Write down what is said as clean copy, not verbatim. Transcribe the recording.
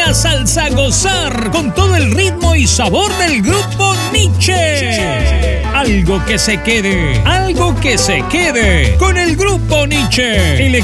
la salsa a gozar con todo el ritmo y sabor del grupo Nietzsche. Algo que se quede con el grupo Nietzsche.